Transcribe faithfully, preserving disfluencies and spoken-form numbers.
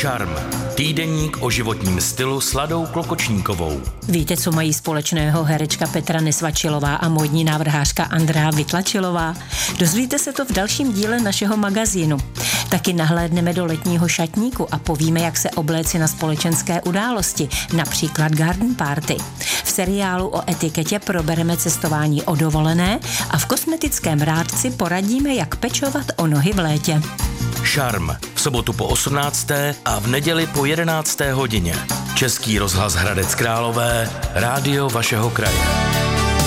Šarm. Týdeník o životním stylu s Ladou Klokočníkovou. Víte, co mají společného herečka Petra Nesvačilová a módní návrhářka Andrea Vytlačilová? Dozvíte se to v dalším díle našeho magazínu. Taky nahlédneme do letního šatníku a povíme, jak se obléci na společenské události, například garden party. V seriálu o etiketě probereme cestování o dovolené a v kosmetickém rádci poradíme, jak pečovat o nohy v létě. Šarm. V sobotu po osmnácté a v neděli po jedenácté hodině. Český rozhlas Hradec Králové, rádio vašeho kraje.